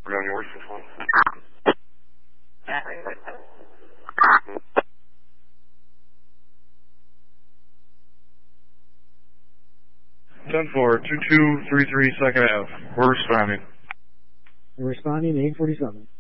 on yours, this one. 10-4, 2233 2nd Ave. We're responding. We're responding to 847.